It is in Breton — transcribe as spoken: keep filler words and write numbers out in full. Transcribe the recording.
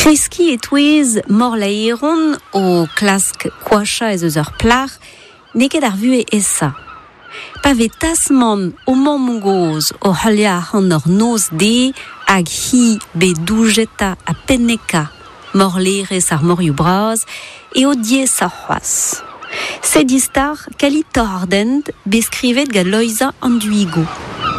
Kreski et ouez mor laeron o klask kwasha ez eus ur plar, neget ar vue essa. Pa ve tasman o mamgoz o c'halya an ur noz de hag hi be doujeta a penneka mor lerez ar morioù braz e o diez a c'hoaz. Sed istar kali tordent beskrivet ga loiza an duigo.